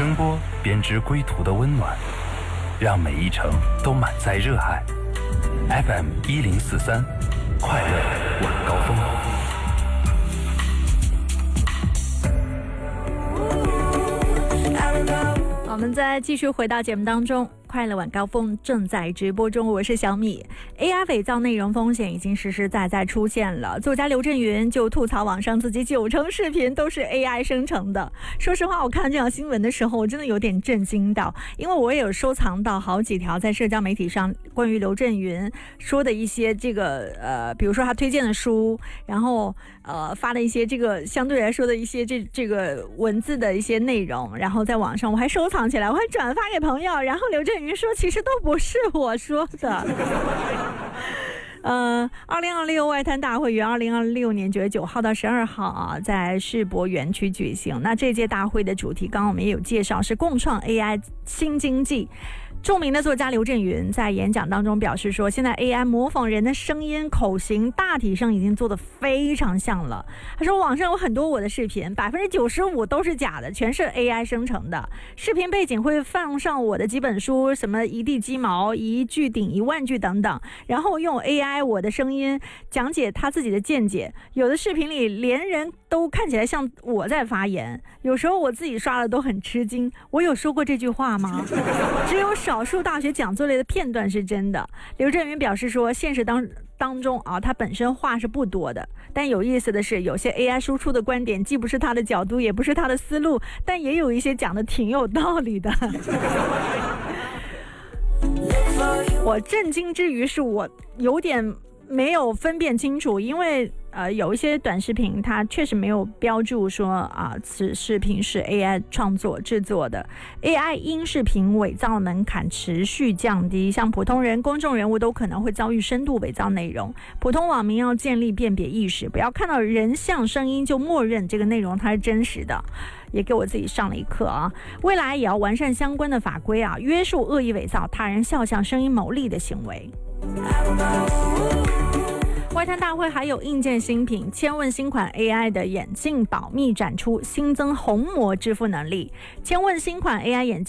声波编织归途的温暖，让每一程都满载热爱。FM1043，快乐晚高峰。 我们再继续回到节目当中，快乐晚高峰正在直播中，我是小米。 AI 伪造内容风险已经实实在在出现了，作家刘震云就吐槽网上自己90%视频都是 AI 生成的。说实话，我看这条新闻的时候我真的有点震惊到，因为我也有收藏到好几条在社交媒体上关于刘震云说的一些这个比如说他推荐的书，然后发的一些这个相对来说的一些这个文字的一些内容，然后在网上我还收藏起来，我还转发给朋友，然后刘震云说其实都不是我说的。2026外滩大会于2026年9月9号到12号啊，在世博园区举行。那这届大会的主题，刚刚我们也有介绍，是共创 AI 新经济。著名的作家刘震云在演讲当中表示说，现在 AI 模仿人的声音、口型，大体上已经做得非常像了。他说网上有很多我的视频，95%都是假的，全是 AI 生成的。视频背景会放上我的几本书，什么一地鸡毛、一句顶1万句等等，然后用 AI 我的声音讲解他自己的见解。有的视频里连人都看起来像我在发言，有时候我自己刷了都很吃惊，我有说过这句话吗？只有少数大学讲座类的片段是真的。刘震云表示说，现实当中啊，他本身话是不多的，但有意思的是，有些 AI 输出的观点既不是他的角度，也不是他的思路，但也有一些讲的挺有道理的。我震惊之余是我有点没有分辨清楚，因为有一些短视频它确实没有标注说此视频是 AI 创作制作的。 AI 音视频伪造门槛持续降低，像普通人、公众人物都可能会遭遇深度伪造内容。普通网民要建立辨别意识，不要看到人像声音就默认这个内容它是真实的，也给我自己上了一课啊！未来也要完善相关的法规啊，约束恶意伪造他人肖像、声音牟利的行为。外滩大会还有硬件新品，千问新款 AI 的眼镜保密展出，新增虹膜支付能力。千问新款 AI 眼镜